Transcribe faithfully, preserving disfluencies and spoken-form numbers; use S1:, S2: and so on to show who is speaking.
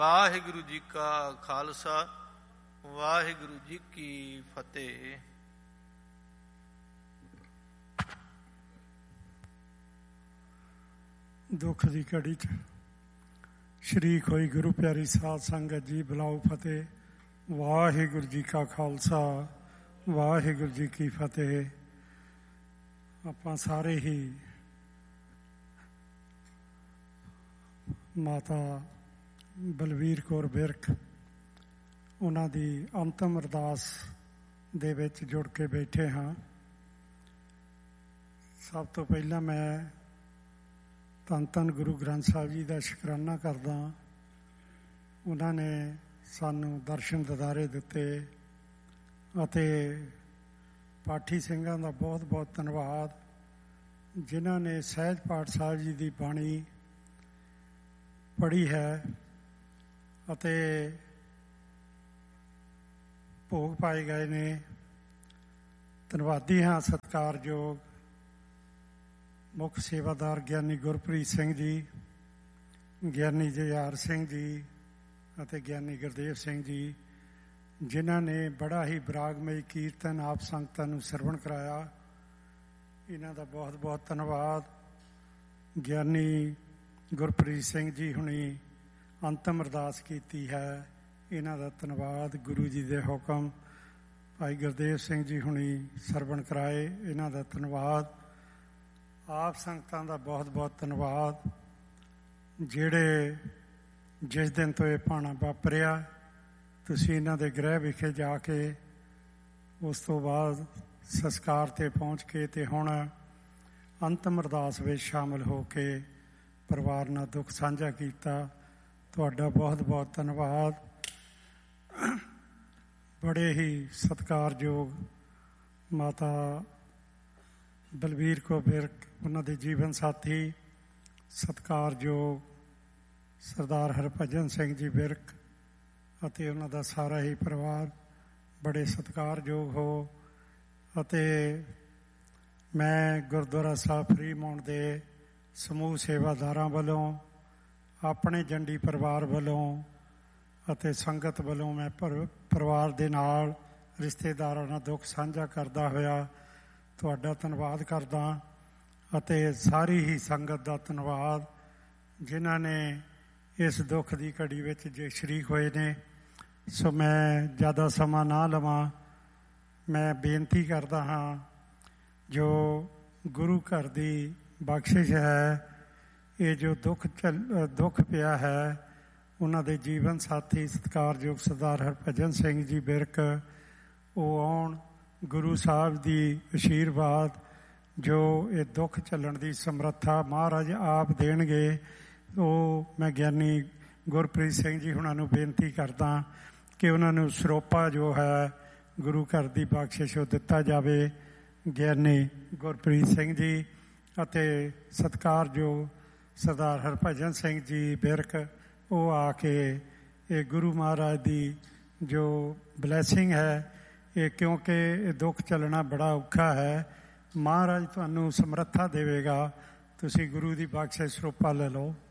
S1: ਵਾਹਿਗੁਰੂ ਜੀ ਕਾ ਖਾਲਸਾ, ਵਾਹਿਗੁਰੂ ਜੀ ਕੀ ਫਤਿਹ।
S2: ਦੁੱਖ ਦੀ ਘੜੀ 'ਚ ਸ਼ਰੀਕ ਹੋਈ ਗੁਰੂ ਪਿਆਰੀ ਸਾਧ ਸੰਗਤ ਜੀ, ਬੁਲਾਓ ਫਤਿਹ। ਵਾਹਿਗੁਰੂ ਜੀ ਕਾ ਖਾਲਸਾ, ਵਾਹਿਗੁਰੂ ਜੀ ਕੀ ਫਤਿਹ। ਆਪਾਂ ਸਾਰੇ ਹੀ ਮਾਤਾ ਬਲਵੀਰ ਕੌਰ ਵਿਰਕ ਉਹਨਾਂ ਦੀ ਅੰਤਮ ਅਰਦਾਸ ਦੇ ਵਿੱਚ ਜੁੜ ਕੇ ਬੈਠੇ ਹਾਂ। ਸਭ ਤੋਂ ਪਹਿਲਾਂ ਮੈਂ ਧੰਨ ਧੰਨ ਗੁਰੂ ਗ੍ਰੰਥ ਸਾਹਿਬ ਜੀ ਦਾ ਸ਼ੁਕਰਾਨਾ ਕਰਦਾ। ਉਹਨਾਂ ਨੇ ਸਾਨੂੰ ਦਰਸ਼ਨ ਦਿਦਾਰੇ ਦਿੱਤੇ ਅਤੇ ਪਾਠੀ ਸਿੰਘਾਂ ਦਾ ਬਹੁਤ ਬਹੁਤ ਧੰਨਵਾਦ, ਜਿਨ੍ਹਾਂ ਨੇ ਸਹਿਜ ਪਾਠ ਸਾਹਿਬ ਜੀ ਦੀ ਬਾਣੀ ਪੜ੍ਹੀ ਹੈ ਅਤੇ ਭੋਗ ਪਾਏ ਗਏ ਨੇ। ਧੰਨਵਾਦੀ ਹਾਂ ਸਤਿਕਾਰਯੋਗ ਮੁੱਖ ਸੇਵਾਦਾਰ ਗਿਆਨੀ ਗੁਰਪ੍ਰੀਤ ਸਿੰਘ ਜੀ, ਗਿਆਨੀ ਜੁਝਾਰ ਸਿੰਘ ਜੀ ਅਤੇ ਗਿਆਨੀ ਗੁਰਦੇਵ ਸਿੰਘ ਜੀ, ਜਿਨ੍ਹਾਂ ਨੇ ਬੜਾ ਹੀ ਬਰਾਗਮਈ ਕੀਰਤਨ ਆਪ ਸੰਗਤਾਂ ਨੂੰ ਸਰਵਣ ਕਰਾਇਆ। ਇਹਨਾਂ ਦਾ ਬਹੁਤ ਬਹੁਤ ਧੰਨਵਾਦ। ਗਿਆਨੀ ਗੁਰਪ੍ਰੀਤ ਸਿੰਘ ਜੀ ਹੁਣੀ ਅੰਤਮ ਅਰਦਾਸ ਕੀਤੀ ਹੈ, ਇਹਨਾਂ ਦਾ ਧੰਨਵਾਦ। ਗੁਰੂ ਜੀ ਦੇ ਹੁਕਮ ਭਾਈ ਗੁਰਦੇਵ ਸਿੰਘ ਜੀ ਹੁਣੀ ਸਰਵਣ ਕਰਾਏ, ਇਹਨਾਂ ਦਾ ਧੰਨਵਾਦ। ਆਪ ਸੰਗਤਾਂ ਦਾ ਬਹੁਤ ਬਹੁਤ ਧੰਨਵਾਦ, ਜਿਹੜੇ ਜਿਸ ਦਿਨ ਤੋਂ ਇਹ ਭਾਣਾ ਵਾਪਰਿਆ ਤੁਸੀਂ ਇਹਨਾਂ ਦੇ ਗ੍ਰਹਿ ਵਿਖੇ ਜਾ ਕੇ ਉਸ ਤੋਂ ਬਾਅਦ ਸੰਸਕਾਰ 'ਤੇ ਪਹੁੰਚ ਕੇ ਅਤੇ ਹੁਣ ਅੰਤਮ ਅਰਦਾਸ ਵਿੱਚ ਸ਼ਾਮਲ ਹੋ ਕੇ ਪਰਿਵਾਰ ਨਾਲ ਦੁੱਖ ਸਾਂਝਾ ਕੀਤਾ। ਤੁਹਾਡਾ ਬਹੁਤ ਬਹੁਤ ਧੰਨਵਾਦ। ਬੜੇ ਹੀ ਸਤਿਕਾਰਯੋਗ ਮਾਤਾ ਬਲਵੀਰ ਕੌਰ ਵਿਰਕ, ਉਹਨਾਂ ਦੇ ਜੀਵਨ ਸਾਥੀ ਸਤਿਕਾਰਯੋਗ ਸਰਦਾਰ ਹਰਭਜਨ ਸਿੰਘ ਜੀ ਵਿਰਕ ਅਤੇ ਉਹਨਾਂ ਦਾ ਸਾਰਾ ਹੀ ਪਰਿਵਾਰ ਬੜੇ ਸਤਿਕਾਰਯੋਗ ਹੋ। ਅਤੇ ਮੈਂ ਗੁਰਦੁਆਰਾ ਸਾਹਿਬ ਫਰੀਮੌਂਟ ਦੇ ਸਮੂਹ ਸੇਵਾਦਾਰਾਂ ਵੱਲੋਂ, ਆਪਣੇ ਜੰਡੀ ਪਰਿਵਾਰ ਵੱਲੋਂ ਅਤੇ ਸੰਗਤ ਵੱਲੋਂ ਮੈਂ ਪਰ ਪਰਿਵਾਰ ਦੇ ਨਾਲ ਰਿਸ਼ਤੇਦਾਰਾਂ ਨਾਲ ਦੁੱਖ ਸਾਂਝਾ ਕਰਦਾ ਹੋਇਆ ਤੁਹਾਡਾ ਧੰਨਵਾਦ ਕਰਦਾ ਅਤੇ ਸਾਰੀ ਹੀ ਸੰਗਤ ਦਾ ਧੰਨਵਾਦ, ਜਿਨ੍ਹਾਂ ਨੇ ਇਸ ਦੁੱਖ ਦੀ ਘੜੀ ਵਿੱਚ ਜੇ ਸ਼ਰੀਕ ਹੋਏ ਨੇ। ਸੋ ਮੈਂ ਜ਼ਿਆਦਾ ਸਮਾਂ ਨਾ ਲਵਾਂ, ਮੈਂ ਬੇਨਤੀ ਕਰਦਾ ਹਾਂ, ਜੋ ਗੁਰੂ ਘਰ ਦੀ ਬਖਸ਼ਿਸ਼ ਹੈ, ਇਹ ਜੋ ਦੁੱਖ ਚੱਲ ਦੁੱਖ ਪਿਆ ਹੈ, ਉਹਨਾਂ ਦੇ ਜੀਵਨ ਸਾਥੀ ਸਤਿਕਾਰਯੋਗ ਸਰਦਾਰ ਹਰਭਜਨ ਸਿੰਘ ਜੀ ਵਿਰਕ ਉਹ ਆਉਣ, ਗੁਰੂ ਸਾਹਿਬ ਦੀ ਅਸ਼ੀਰਵਾਦ, ਜੋ ਇਹ ਦੁੱਖ ਝੱਲਣ ਦੀ ਸਮਰੱਥਾ ਮਹਾਰਾਜ ਆਪ ਦੇਣਗੇ। ਉਹ ਮੈਂ ਗਿਆਨੀ ਗੁਰਪ੍ਰੀਤ ਸਿੰਘ ਜੀ ਹੁਣਾਂ ਨੂੰ ਬੇਨਤੀ ਕਰਦਾ ਕਿ ਉਹਨਾਂ ਨੂੰ ਸਰੋਪਾ ਜੋ ਹੈ ਗੁਰੂ ਘਰ ਦੀ ਬਖਸ਼ਿਸ਼ ਉਹ ਦਿੱਤਾ ਜਾਵੇ। ਗਿਆਨੀ ਗੁਰਪ੍ਰੀਤ ਸਿੰਘ ਜੀ ਅਤੇ ਸਤਿਕਾਰਯੋਗ ਸਰਦਾਰ ਹਰਭਜਨ ਸਿੰਘ ਜੀ ਵਿਰਕ ਉਹ ਆ ਕੇ ਇਹ ਗੁਰੂ ਮਹਾਰਾਜ ਦੀ ਜੋ ਬਲੈਸਿੰਗ ਹੈ, ਇਹ ਕਿਉਂਕਿ ਇਹ ਦੁੱਖ ਚੱਲਣਾ ਬੜਾ ਔਖਾ ਹੈ, ਮਹਾਰਾਜ ਤੁਹਾਨੂੰ ਸਮਰੱਥਾ ਦੇਵੇਗਾ, ਤੁਸੀਂ ਗੁਰੂ ਦੀ ਬਖਸ਼ਿਸ਼ ਸਰੋਪਾ ਲੈ ਲਓ।